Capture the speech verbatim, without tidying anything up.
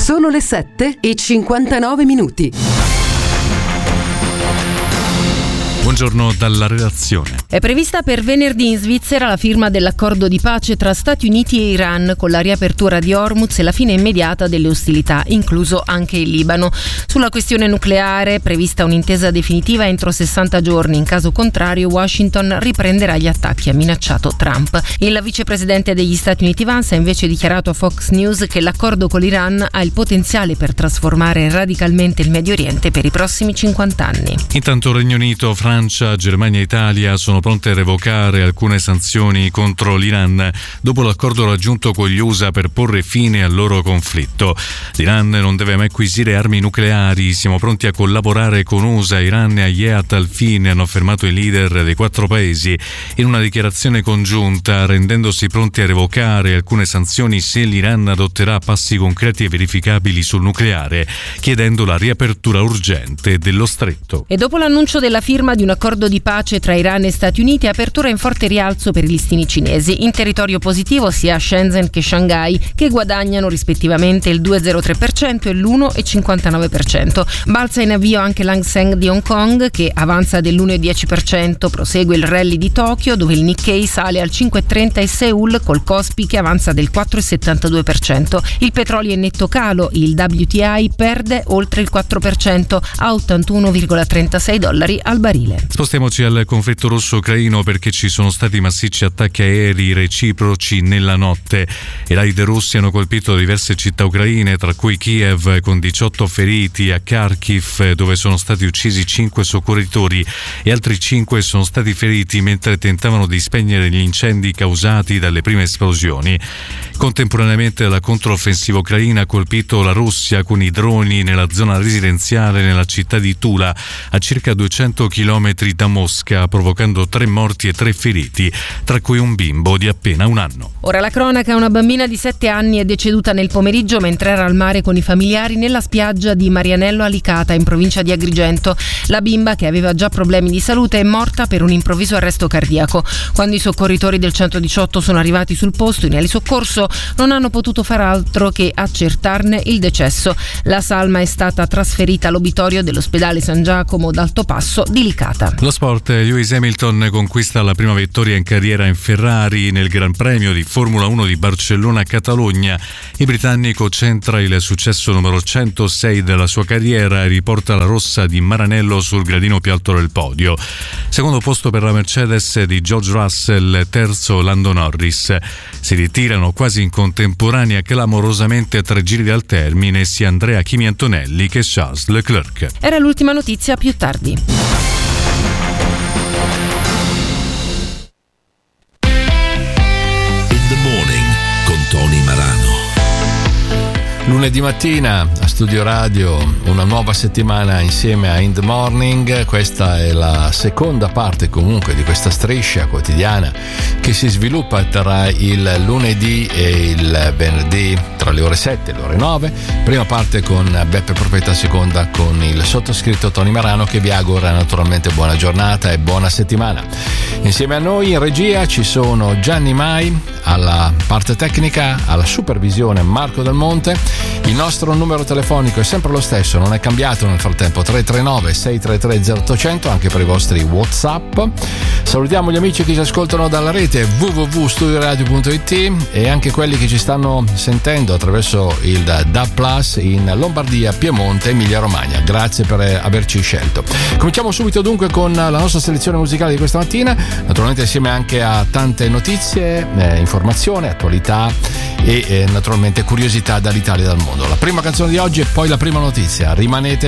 Sono le sette e cinquantanove minuti. Buongiorno dalla redazione. È prevista per venerdì in Svizzera la firma dell'accordo di pace tra Stati Uniti e Iran, con la riapertura di Hormuz e la fine immediata delle ostilità, incluso anche il Libano. Sulla questione nucleare, prevista un'intesa definitiva entro sessanta giorni. In caso contrario, Washington riprenderà gli attacchi, ha minacciato Trump. Il vicepresidente degli Stati Uniti Vance ha invece dichiarato a Fox News che l'accordo con l'Iran ha il potenziale per trasformare radicalmente il Medio Oriente per i prossimi cinquanta anni. Intanto Regno Unito, Francia, Germania e Italia sono pronte a revocare alcune sanzioni contro l'Iran dopo l'accordo raggiunto con gli U S A per porre fine al loro conflitto. L'Iran non deve mai acquisire armi nucleari, siamo pronti a collaborare con U S A, Iran e Hayat al fine, hanno affermato i leader dei quattro paesi in una dichiarazione congiunta, rendendosi pronti a revocare alcune sanzioni se l'Iran adotterà passi concreti e verificabili sul nucleare, chiedendo la riapertura urgente dello stretto. E dopo l'annuncio della firma di un accordo di pace tra Iran e Stati Uniti, apertura in forte rialzo per i listini cinesi. In territorio positivo sia Shenzhen che Shanghai, che guadagnano rispettivamente il due virgola zero tre per cento e l'uno virgola cinquantanove per cento. Balza in avvio anche l'Hang Seng di Hong Kong, che avanza dell'uno virgola dieci per cento. Prosegue il rally di Tokyo, dove il Nikkei sale al cinque virgola trenta e Seoul col Kospi che avanza del quattro virgola settantadue per cento. Il petrolio è in netto calo, il W T I perde oltre il quattro per cento a ottantuno virgola trentasei dollari al barile. Spostiamoci al conflitto russo-ucraino, perché ci sono stati massicci attacchi aerei reciproci nella notte. I raid russi hanno colpito diverse città ucraine, tra cui Kiev con diciotto feriti, a Kharkiv dove sono stati uccisi cinque soccorritori e altri cinque sono stati feriti mentre tentavano di spegnere gli incendi causati dalle prime esplosioni. Contemporaneamente la controffensiva ucraina ha colpito la Russia con i droni nella zona residenziale nella città di Tula, a circa duecento chilometri da Mosca, provocando tre morti e tre feriti, tra cui un bimbo di appena un anno. Ora la cronaca: una bambina di sette anni è deceduta nel pomeriggio mentre era al mare con i familiari nella spiaggia di Marianello a Licata, in provincia di Agrigento. La bimba, che aveva già problemi di salute, è morta per un improvviso arresto cardiaco. Quando i soccorritori del centodiciotto sono arrivati sul posto in elisoccorso, non hanno potuto far altro che accertarne il decesso. La salma è stata trasferita all'obitorio dell'ospedale San Giacomo d'Altopasso di Licata. Lo sport: Lewis Hamilton conquista la prima vittoria in carriera in Ferrari nel Gran Premio di Formula uno di Barcellona-Catalogna. Il britannico centra il successo numero centosei della sua carriera e riporta la rossa di Maranello sul gradino più alto del podio. Secondo posto per la Mercedes di George Russell, terzo Lando Norris. Si ritirano quasi in contemporanea clamorosamente a tre giri dal termine sia Andrea Kimi Antonelli che Charles Leclerc. Era l'ultima notizia, più tardi. Tony Marano. Lunedì mattina a Studio Radio, una nuova settimana insieme a In The Morning. Questa è la seconda parte comunque di questa striscia quotidiana che si sviluppa tra il lunedì e il venerdì tra le ore sette e le ore nove. Prima parte con Beppe Profeta, seconda con il sottoscritto Tony Marano, che vi augura naturalmente buona giornata e buona settimana. Insieme a noi in regia ci sono Gianni Mai, alla parte tecnica, alla supervisione Marco Del Monte. Il nostro numero telefonico è sempre lo stesso, non è cambiato nel frattempo: tre tre nove sei tre tre zero otto zero zero, anche per i vostri WhatsApp. Salutiamo gli amici che ci ascoltano dalla rete w w w punto studio radio punto i t e anche quelli che ci stanno sentendo attraverso il D A B Plus in Lombardia, Piemonte, Emilia Romagna. Grazie per averci scelto. Cominciamo subito dunque con la nostra selezione musicale di questa mattina, naturalmente insieme anche a tante notizie, eh, informazione, attualità e eh, naturalmente curiosità dall'Italia e dal mondo. La prima canzone di oggi e poi la prima notizia. Rimanete